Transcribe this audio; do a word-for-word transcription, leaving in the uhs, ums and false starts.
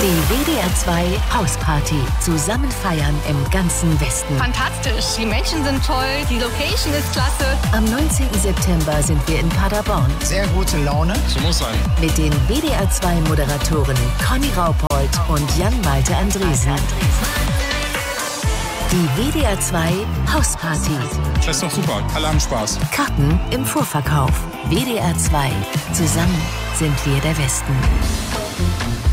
Die W D R zwei Hausparty. Zusammen feiern im ganzen Westen. Fantastisch. Die Menschen sind toll. Die Location ist klasse. Am neunzehnten September sind wir in Paderborn. Sehr gute Laune. So muss sein. Mit den W D R zwei Moderatoren Conny Raupold und Jan-Malte Andresen. Die W D R zwei Hausparty. Das ist doch super. Alle haben Spaß. Karten im Vorverkauf. W D R zwei. Zusammen sind wir der Westen.